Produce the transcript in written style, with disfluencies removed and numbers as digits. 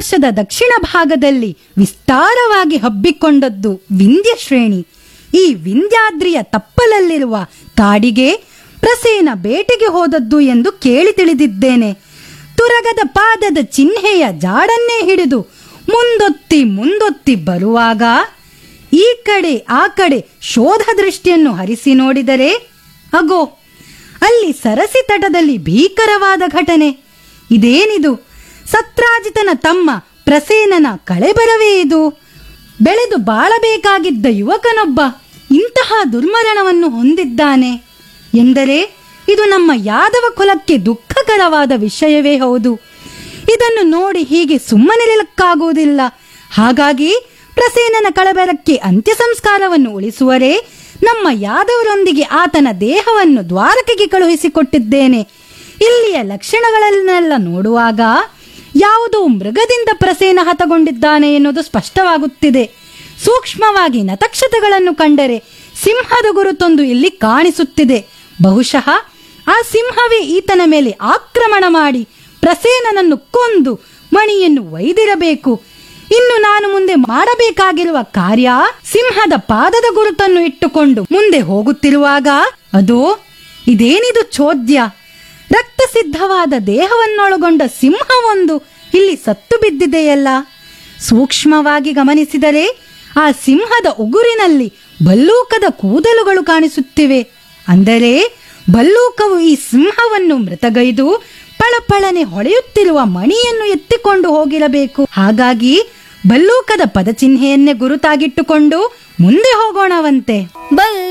ಭಾರತವರ್ಷದ ದಕ್ಷಿಣ ಭಾಗದಲ್ಲಿ ವಿಸ್ತಾರವಾಗಿ ಹಬ್ಬಿಕೊಂಡದ್ದು ವಿಂಧ್ಯ ಶ್ರೇಣಿ. ಈ ವಿಂಧ್ಯಾದ್ರಿಯ ತಪ್ಪಲಲ್ಲಿರುವ ಕಾಡಿಗೆ ಪ್ರಸೇನ ಬೇಟೆಗೆ ಹೋದದ್ದು ಎಂದು ಕೇಳಿ ತಿಳಿದಿದ್ದೇನೆ. ತುರಗದ ಪಾದದ ಚಿಹ್ನೆಯ ಜಾಡನ್ನೇ ಹಿಡಿದು ಮುಂದೊತ್ತಿ ಬರುವಾಗ ಈ ಕಡೆ ಆ ಕಡೆ ಶೋಧ ದೃಷ್ಟಿಯನ್ನು ಹರಿಸಿ ನೋಡಿದರೆ ಅಗೋ, ಅಲ್ಲಿ ಸರಸಿ ತಟದಲ್ಲಿ ಭೀಕರವಾದ ಘಟನೆ. ಇದೇನಿದು? ಸತ್ರಾಜಿತನ ತಮ್ಮ ಪ್ರಸೇನನ ಕಳೆಬರವೇ ಇದು? ಬೆಳೆದು ಬಾಳಬೇಕಾಗಿದ್ದ ಯುವಕನೊಬ್ಬ ಇಂತಹ ದುರ್ಮರಣವನ್ನು ಹೊಂದಿದ್ದಾನೆ ಎಂದರೆ ಇದು ನಮ್ಮ ಯಾದವ ಕುಲಕ್ಕೆ ದುಃಖಕರವಾದ ವಿಷಯವೇ ಹೌದು. ಇದನ್ನು ನೋಡಿ ಹೀಗೆ ಸುಮ್ಮನಿರಲಿಕ್ಕಾಗುವುದಿಲ್ಲ. ಹಾಗಾಗಿ ಪ್ರಸೇನನ ಕಳಬೆರಕ್ಕೆ ಅಂತ್ಯ ಸಂಸ್ಕಾರವನ್ನು ಉಳಿಸುವರೇ ನಮ್ಮ ಯಾದವರೊಂದಿಗೆ ಆತನ ದೇಹವನ್ನು ದ್ವಾರಕೆಗೆ ಕಳುಹಿಸಿಕೊಟ್ಟಿದ್ದೇನೆ. ಇಲ್ಲಿಯ ಲಕ್ಷಣಗಳನ್ನೆಲ್ಲ ನೋಡುವಾಗ ಯಾವುದೋ ಮೃಗದಿಂದ ಪ್ರಸೇನ ಹತಗೊಂಡಿದ್ದಾನೆ ಎನ್ನುವುದು ಸ್ಪಷ್ಟವಾಗುತ್ತಿದೆ. ಸೂಕ್ಷ್ಮವಾಗಿ ನತಕ್ಷತೆಗಳನ್ನು ಕಂಡರೆ ಸಿಂಹದ ಗುರುತೊಂದು ಇಲ್ಲಿ ಕಾಣಿಸುತ್ತಿದೆ. ಬಹುಶಃ ಆ ಸಿಂಹವೇ ಈತನ ಮೇಲೆ ಆಕ್ರಮಣ ಮಾಡಿ ಪ್ರಸೇನನನ್ನು ಕೊಂದು ಮಣಿಯನ್ನು ಒಯ್ದಿರಬೇಕು. ಇನ್ನು ನಾನು ಮುಂದೆ ಮಾಡಬೇಕಾಗಿರುವ ಕಾರ್ಯ ಸಿಂಹದ ಪಾದದ ಗುರುತನ್ನು ಇಟ್ಟುಕೊಂಡು ಮುಂದೆ ಹೋಗುತ್ತಿರುವಾಗ ಅದೋ, ಇದೇನಿದು ಚೋದ್ಯ? ರಕ್ತಸಿದ್ಧವಾದ ದೇಹವನ್ನೊಳಗೊಂಡ ಸಿಂಹವೊಂದು ಇಲ್ಲಿ ಸತ್ತು ಬಿದ್ದಿದೆಯಲ್ಲ. ಸೂಕ್ಷ್ಮವಾಗಿ ಗಮನಿಸಿದರೆ ಆ ಸಿಂಹದ ಉಗುರಿನಲ್ಲಿ ಭಲ್ಲೂಕದ ಕೂದಲುಗಳು ಕಾಣಿಸುತ್ತಿವೆ. ಅಂದರೆ ಭಲ್ಲೂಕವು ಈ ಸಿಂಹವನ್ನು ಮೃತಗೈದು ಪಳಪಳನೆ ಹೊಳೆಯುತ್ತಿರುವ ಮಣಿಯನ್ನು ಎತ್ತಿಕೊಂಡು ಹೋಗಿರಬೇಕು. ಹಾಗಾಗಿ ಭಲ್ಲೂಕದ ಪದಚಿಹ್ನೆಯನ್ನೇ ಗುರುತಾಗಿಟ್ಟುಕೊಂಡು ಮುಂದೆ ಹೋಗೋಣವಂತೆ.